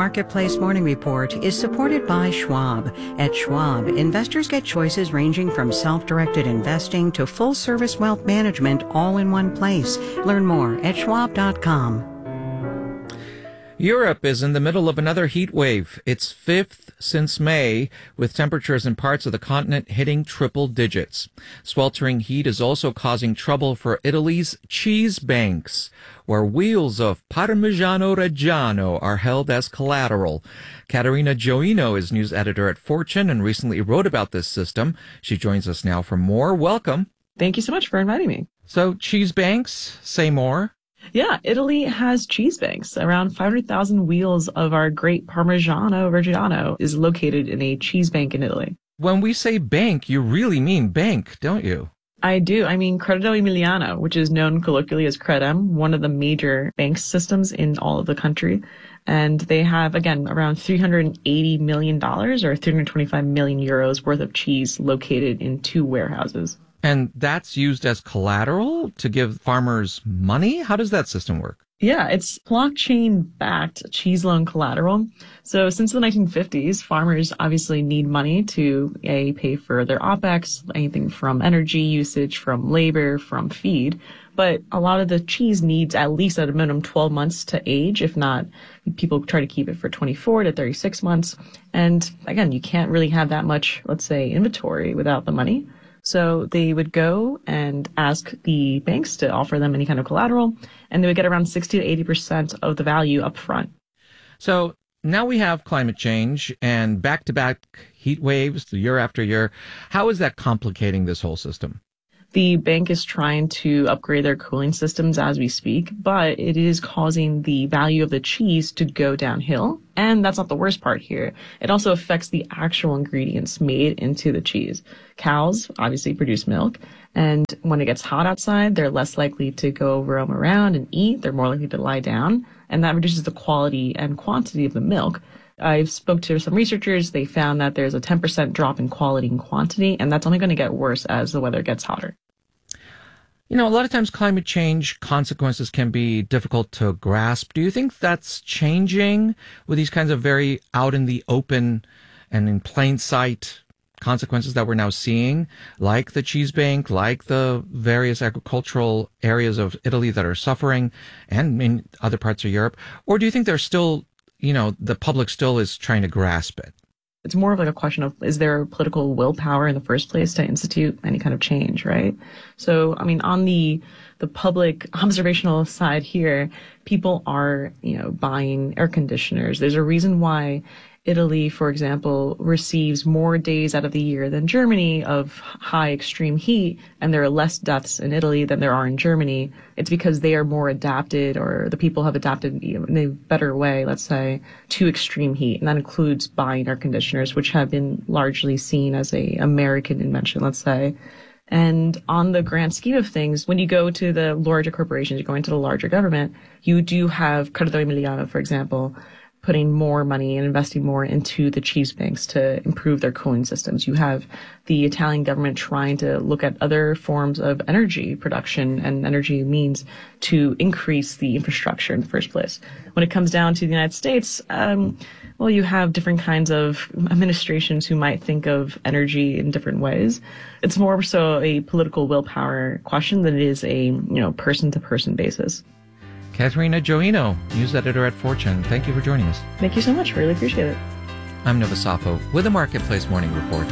Marketplace Morning Report is supported by Schwab. At Schwab, investors get choices ranging from self-directed investing to full-service wealth management all in one place. Learn more at schwab.com. Europe is in the middle of another heat wave, its fifth since May, with temperatures in parts of the continent hitting triple digits. Sweltering heat is also causing trouble for Italy's cheese banks, where wheels of Parmigiano Reggiano are held as collateral. Caterina Gioino is news editor at Fortune and recently wrote about this system. She joins us now for more. Welcome. Thank you so much for inviting me. So, cheese banks, say more. Yeah, Italy has cheese banks. Around 500,000 wheels of our great Parmigiano Reggiano is located in a cheese bank in Italy. When we say bank, you really mean bank, don't you? I do. I mean Credito Emiliano, which is known colloquially as Credem, one of the major bank systems in all of the country. And they have, again, around $380 million or 325 million euros worth of cheese located in 2 warehouses. And that's used as collateral to give farmers money? How does that system work? Yeah, it's blockchain-backed cheese loan collateral. So since the 1950s, farmers obviously need money to pay for their OPEX, anything from energy usage, from labor, from feed. But a lot of the cheese needs at least at a minimum 12 months to age. If not, people try to keep it for 24 to 36 months. And again, you can't really have that much, let's say, inventory without the money. So they would go and ask the banks to offer them any kind of collateral, and they would get around 60 to 80% of the value up front. So now we have climate change and back-to-back heat waves year after year. How is that complicating this whole system? The bank is trying to upgrade their cooling systems as we speak, but it is causing the value of the cheese to go downhill. And that's not the worst part here. It also affects the actual ingredients made into the cheese. Cows obviously produce milk, and when it gets hot outside, they're less likely to go roam around and eat. They're more likely to lie down, and that reduces the quality and quantity of the milk. I spoke to some researchers. They found that there's a 10% drop in quality and quantity, and that's only going to get worse as the weather gets hotter. You know, a lot of times climate change consequences can be difficult to grasp. Do you think that's changing with these kinds of very out in the open and in plain sight consequences that we're now seeing, like the cheese bank, like the various agricultural areas of Italy that are suffering, and in other parts of Europe? Or do you think there's still, the public still is trying to grasp it? It's more of like a question of, is there political willpower in the first place to institute any kind of change, right? So, I mean, on the public observational side here, people are, buying air conditioners. There's a reason why Italy, for example, receives more days out of the year than Germany of high extreme heat, and there are less deaths in Italy than there are in Germany. It's because they are more adapted, or the people have adapted in a better way, let's say, to extreme heat. And that includes buying air conditioners, which have been largely seen as a American invention, let's say. And on the grand scheme of things, when you go to the larger corporations, you go into the larger government, you do have Credito Emiliano, for example, putting more money and investing more into the cheese banks to improve their cooling systems. You have the Italian government trying to look at other forms of energy production and energy means to increase the infrastructure in the first place. When it comes down to the United States, you have different kinds of administrations who might think of energy in different ways. It's more so a political willpower question than it is a, person-to-person basis. Caterina Gioino, news editor at Fortune. Thank you for joining us. Thank you so much. Really appreciate it. I'm Nova Safo with the Marketplace Morning Report.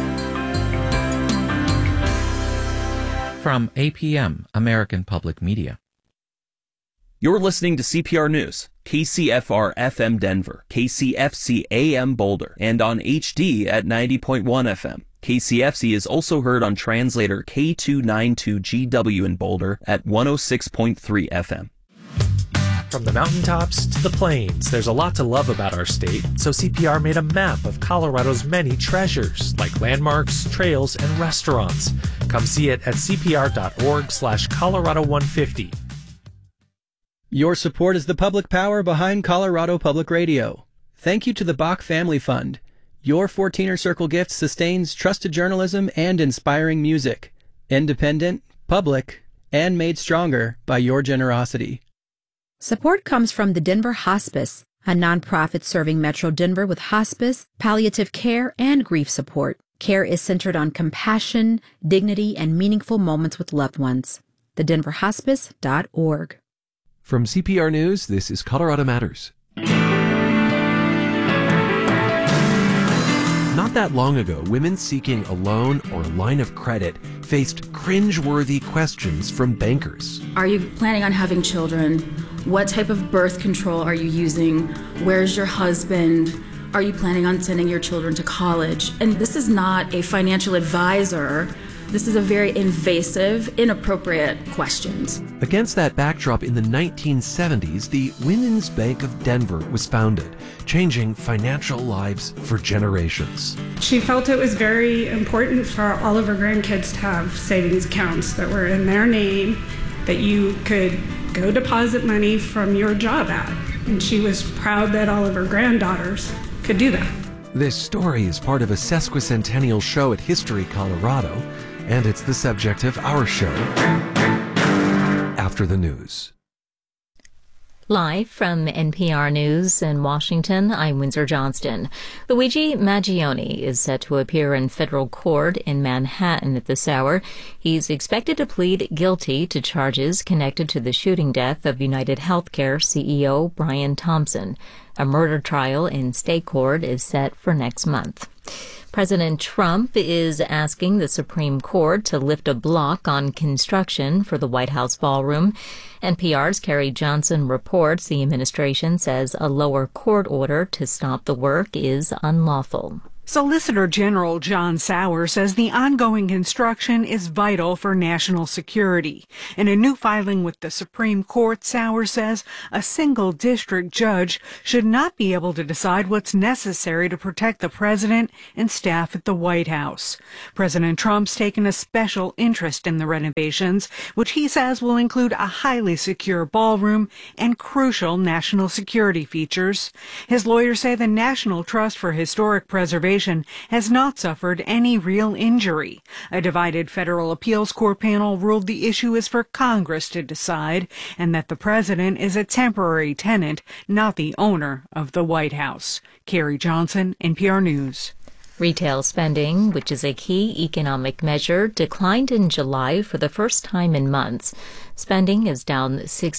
From APM, American Public Media. You're listening to CPR News, KCFR FM Denver, KCFC AM Boulder, and on HD at 90.1 FM. KCFC is also heard on translator K292GW in Boulder at 106.3 FM. From the mountaintops to the plains, there's a lot to love about our state, so CPR made a map of Colorado's many treasures, like landmarks, trails, and restaurants. Come see it at cpr.org/Colorado150. Your support is the public power behind Colorado Public Radio. Thank you to the Bach Family Fund. Your 14er Circle gift sustains trusted journalism and inspiring music. Independent, public, and made stronger by your generosity. Support comes from the Denver Hospice, a nonprofit serving Metro Denver with hospice, palliative care, and grief support. CARE is centered on compassion, dignity, and meaningful moments with loved ones. TheDenverHospice.org. From CPR News, this is Colorado Matters. Not that long ago, women seeking a loan or a line of credit faced cringe-worthy questions from bankers. Are you planning on having children? What type of birth control are you using? Where's your husband? Are you planning on sending your children to college? And this is not a financial advisor. This is a very invasive, inappropriate questions. Against that backdrop, in the 1970s, the Women's Bank of Denver was founded, changing financial lives for generations. She felt it was very important for all of her grandkids to have savings accounts that were in their name, that you could go deposit money from your job at. And she was proud that all of her granddaughters could do that. This story is part of a sesquicentennial show at History Colorado, and it's the subject of our show after the news. Live from NPR News in Washington, I'm Windsor Johnston. Luigi Maggioni is set to appear in federal court in Manhattan at this hour. He's expected to plead guilty to charges connected to the shooting death of United Healthcare CEO Brian Thompson. A murder trial in state court is set for next month. President Trump is asking the Supreme Court to lift a block on construction for the White House ballroom. NPR's Carrie Johnson reports the administration says a lower court order to stop the work is unlawful. Solicitor General John Sauer says the ongoing construction is vital for national security. In a new filing with the Supreme Court, Sauer says a single district judge should not be able to decide what's necessary to protect the president and staff at the White House. President Trump's taken a special interest in the renovations, which he says will include a highly secure ballroom and crucial national security features. His lawyers say the National Trust for Historic Preservation has not suffered any real injury. A divided federal appeals court panel ruled the issue is for Congress to decide, and that the president is a temporary tenant, not the owner of the White House. Carrie Johnson, NPR News. Retail spending, which is a key economic measure, declined in July for the first time in months. Spending is down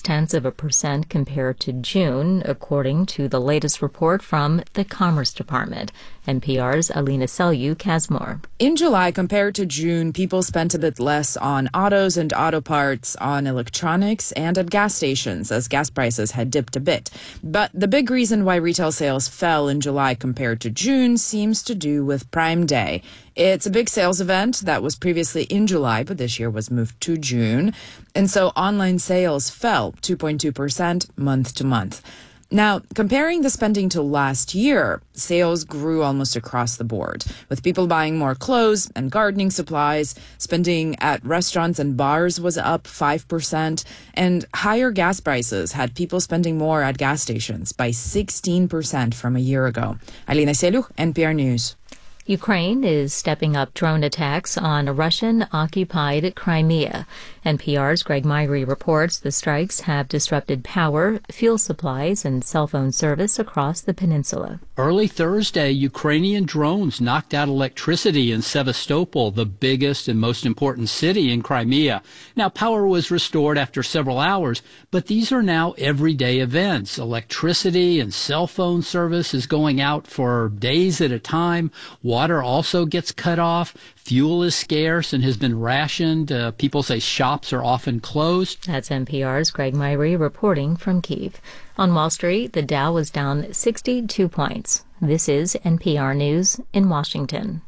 0.6% compared to June, according to the latest report from the Commerce Department. NPR's Alina Selyuk has more. In July, compared to June, people spent a bit less on autos and auto parts, on electronics, and at gas stations, as gas prices had dipped a bit. But the big reason why retail sales fell in July compared to June seems to do with Prime Day. It's a big sales event that was previously in July, but this year was moved to June. And so online sales fell 2.2% month to month. Now, comparing the spending to last year, sales grew almost across the board, with people buying more clothes and gardening supplies. Spending at restaurants and bars was up 5%, and higher gas prices had people spending more at gas stations by 16% from a year ago. Alina Selyuk, NPR News. Ukraine is stepping up drone attacks on Russian-occupied Crimea. NPR's Greg Myrie reports the strikes have disrupted power, fuel supplies, and cell phone service across the peninsula. Early Thursday, Ukrainian drones knocked out electricity in Sevastopol, the biggest and most important city in Crimea. Now, power was restored after several hours, but these are now everyday events. Electricity and cell phone service is going out for days at a time. Water also gets cut off. Fuel is scarce and has been rationed. People say shops are often closed. That's NPR's Greg Myrie reporting from Kyiv. On Wall Street, the Dow was down 62 points. This is NPR News in Washington.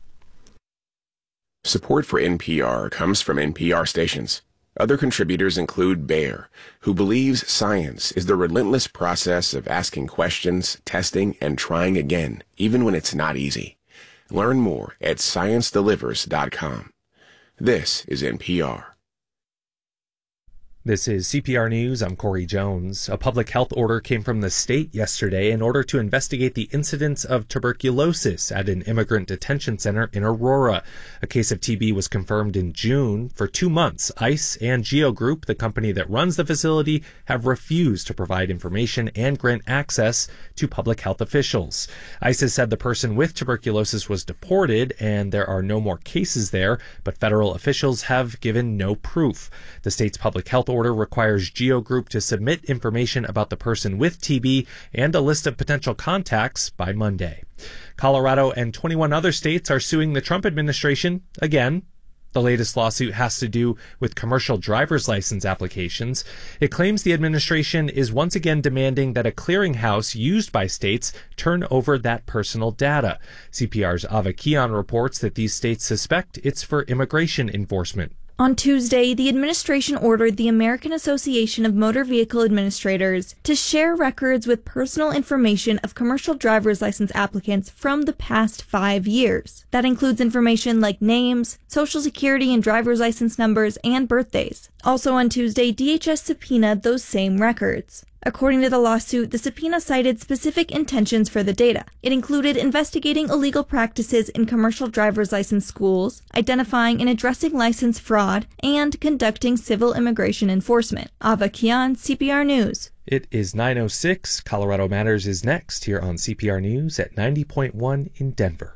Support for NPR comes from NPR stations. Other contributors include Bayer, who believes science is the relentless process of asking questions, testing, and trying again, even when it's not easy. Learn more at ScienceDelivers.com. This is NPR. This is CPR News. I'm Corey Jones. A public health order came from the state yesterday in order to investigate the incidence of tuberculosis at an immigrant detention center in Aurora. A case of TB was confirmed in June. For 2 months, ICE and Geo Group, the company that runs the facility, have refused to provide information and grant access to public health officials. ICE has said the person with tuberculosis was deported and there are no more cases there, but federal officials have given no proof. The state's public health order requires Geo Group to submit information about the person with TB and a list of potential contacts by Monday. Colorado and 21 other states are suing the Trump administration again. The latest lawsuit has to do with commercial driver's license applications. It claims the administration is once again demanding that a clearinghouse used by states turn over that personal data. CPR's Ava Kian reports that these states suspect it's for immigration enforcement. On Tuesday, the administration ordered the American Association of Motor Vehicle Administrators to share records with personal information of commercial driver's license applicants from the past 5 years. That includes information like names, social security and driver's license numbers, and birthdays. Also on Tuesday, DHS subpoenaed those same records. According to the lawsuit, the subpoena cited specific intentions for the data. It included investigating illegal practices in commercial driver's license schools, identifying and addressing license fraud, and conducting civil immigration enforcement. Ava Kian, CPR News. It is 9:06. Colorado Matters is next here on CPR News at 90.1 in Denver.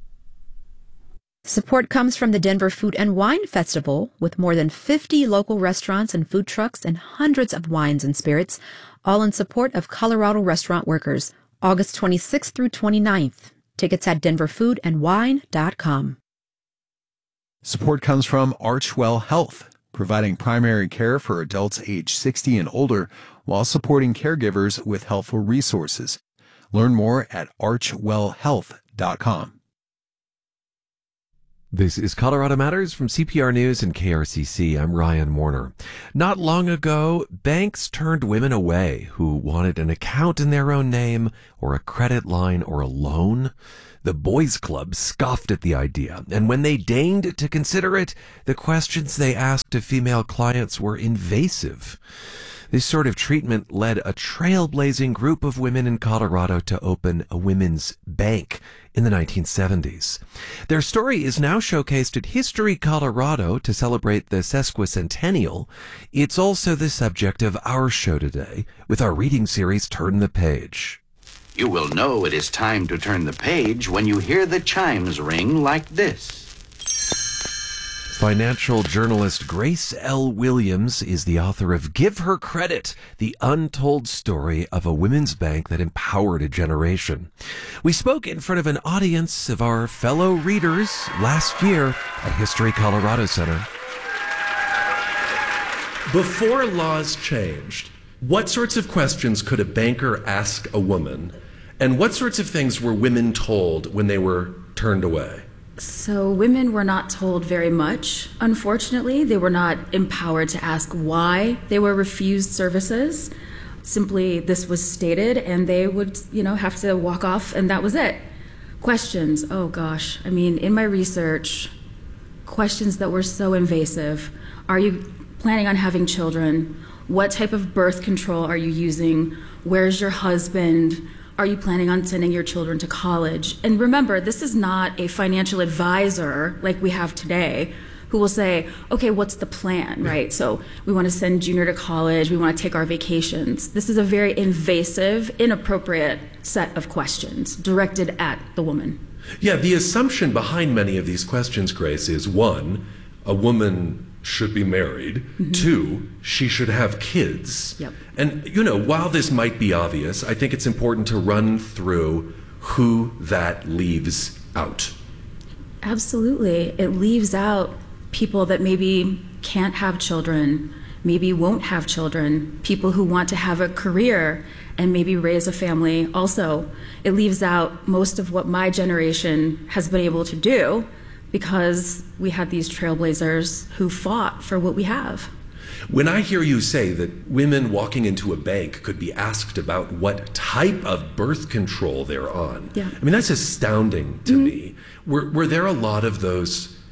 Support comes from the Denver Food and Wine Festival, with more than 50 local restaurants and food trucks and hundreds of wines and spirits, all in support of Colorado restaurant workers, August 26th through 29th. Tickets at denverfoodandwine.com. Support comes from Archwell Health, providing primary care for adults age 60 and older while supporting caregivers with helpful resources. Learn more at archwellhealth.com. This is Colorado Matters from CPR News and KRCC. I'm Ryan Warner. Not long ago, banks turned women away who wanted an account in their own name or a credit line or a loan. The boys' club scoffed at the idea, and when they deigned to consider it, the questions they asked of female clients were invasive. This sort of treatment led a trailblazing group of women in Colorado to open a women's bank in the 1970s. Their story is now showcased at History Colorado to celebrate the sesquicentennial. It's also the subject of our show today with our reading series, Turn the Page. You will know it is time to turn the page when you hear the chimes ring like this. Financial journalist Grace L. Williams is the author of Give Her Credit, the untold story of a women's bank that empowered a generation. We spoke in front of an audience of our fellow readers last year at History Colorado Center. Before laws changed, what sorts of questions could a banker ask a woman, and what sorts of things were women told when they were turned away? So women were not told very much, unfortunately. They were not empowered to ask why they were refused services. Simply, this was stated, and they would, have to walk off, and that was it. Questions, oh gosh. I mean, in my research, questions that were so invasive. Are you planning on having children? What type of birth control are you using? Where's your husband? Are you planning on sending your children to college? And remember, this is not a financial advisor like we have today who will say, okay, what's the plan, right? So we want to send Junior to college. We want to take our vacations. This is a very invasive, inappropriate set of questions directed at the woman. Yeah, the assumption behind many of these questions, Grace, is 1, a woman should be married. 2, she should have kids. Yep. And, while this might be obvious, I think it's important to run through who that leaves out. Absolutely. It leaves out people that maybe can't have children, maybe won't have children, people who want to have a career and maybe raise a family. Also, it leaves out most of what my generation has been able to do, because we had these trailblazers who fought for what we have. When I hear you say that women walking into a bank could be asked about what type of birth control they're on, yeah. I mean, that's astounding to me. Were there a lot of those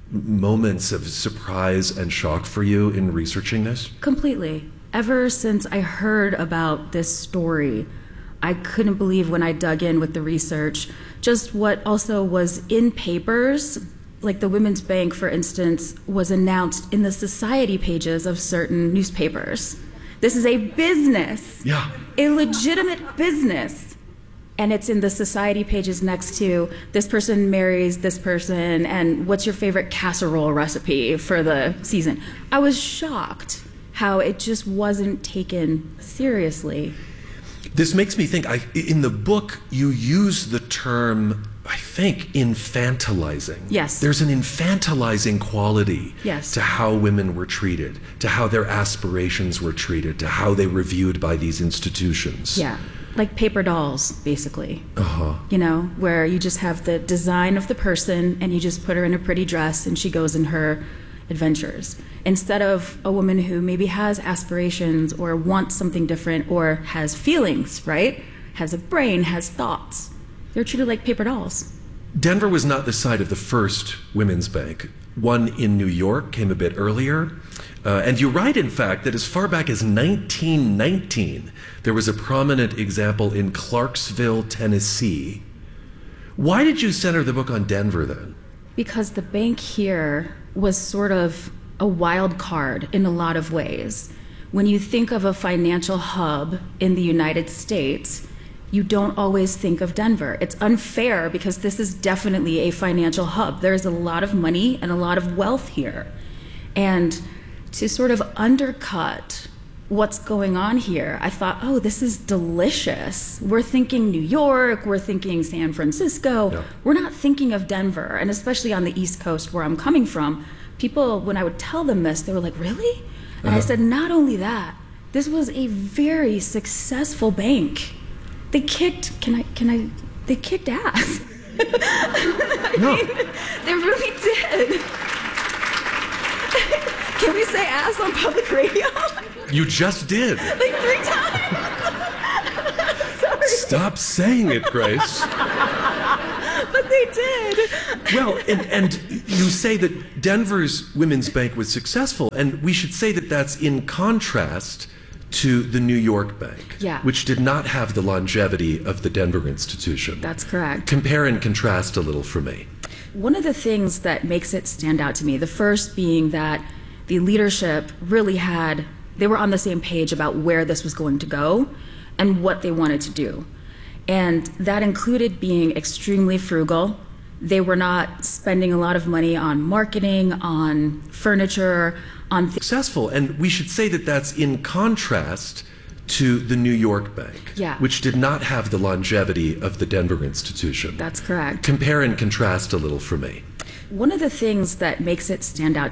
moments of surprise and shock for you in researching this? Completely. Ever since I heard about this story, I couldn't believe when I dug in with the research just what also was in papers. Like the Women's Bank, for instance, was announced in the society pages of certain newspapers. This is a business, a legitimate business. And it's in the society pages next to this person marries this person and what's your favorite casserole recipe for the season. I was shocked how it just wasn't taken seriously. This makes me think, in the book, you use the term, I think, infantilizing. Yes. There's an infantilizing quality yes. to how women were treated, to how their aspirations were treated, to how they were viewed by these institutions. Yeah, like paper dolls, basically. Uh-huh. You know, where you just have the design of the person and you just put her in a pretty dress and she goes in her adventures. Instead of a woman who maybe has aspirations or wants something different or has feelings, right? Has a brain, has thoughts. They're treated like paper dolls. Denver was not the site of the first women's bank. One in New York came a bit earlier. And you write, in fact, that as far back as 1919, there was a prominent example in Clarksville, Tennessee. Why did you center the book on Denver then? Because the bank here was sort of a wild card in a lot of ways. When you think of a financial hub in the United States, you don't always think of Denver. It's unfair because this is definitely a financial hub. There's a lot of money and a lot of wealth here. And to sort of undercut what's going on here, I thought, oh, this is delicious. We're thinking New York, we're thinking San Francisco. Yeah. We're not thinking of Denver. And especially on the East Coast where I'm coming from, people, when I would tell them this, they were like, really? And I said, not only that, this was a very successful bank. They kicked, they kicked ass. No. They really did. Can we say ass on public radio? You just did. Like 3 times. Sorry. Stop saying it, Grace. But they did. Well, and you say that Denver's Women's Bank was successful, and we should say that that's in contrast to the New York Bank, yeah. which did not have the longevity of the Denver institution. That's correct. Compare and contrast a little for me. One of the things that makes it stand out to me, the first being that the leadership really they were on the same page about where this was going to go and what they wanted to do. And that included being extremely frugal. They were not spending a lot of money on marketing, on furniture, on successful. And we should say that that's in contrast to the New York Bank, yeah. which did not have the longevity of the Denver institution. That's correct. Compare and contrast a little for me. One of the things that makes it stand out